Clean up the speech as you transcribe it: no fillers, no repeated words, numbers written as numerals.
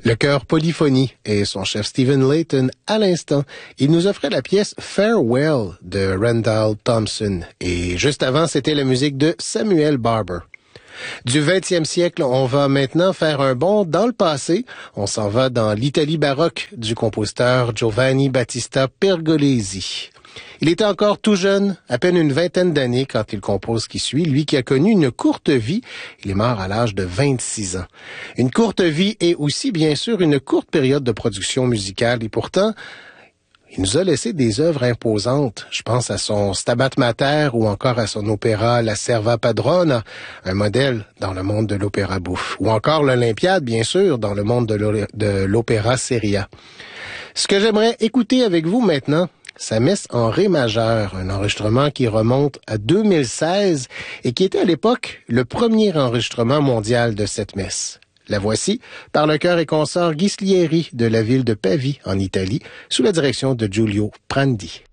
Le chœur Polyphonie et son chef Stephen Layton à l'instant. Il nous offrait la pièce Farewell de Randall Thompson. Et juste avant, c'était la musique de Samuel Barber. Du 20e siècle, on va maintenant faire un bond dans le passé. On s'en va dans l'Italie baroque du compositeur Giovanni Battista Pergolesi. Il était encore tout jeune, à peine une vingtaine d'années quand il compose ce qui suit, lui qui a connu une courte vie. Il est mort à l'âge de 26 ans. Une courte vie et aussi, bien sûr, une courte période de production musicale. Et pourtant, il nous a laissé des œuvres imposantes. Je pense à son Stabat Mater ou encore à son opéra La Serva Padrona, un modèle dans le monde de l'opéra bouffe. Ou encore l'Olympiade, bien sûr, dans le monde de l'opéra seria. Ce que j'aimerais écouter avec vous maintenant, sa messe en ré majeur, un enregistrement qui remonte à 2016 et qui était à l'époque le premier enregistrement mondial de cette messe. La voici par le chœur et consort Ghislieri de la ville de Pavie en Italie, sous la direction de Giulio Prandi.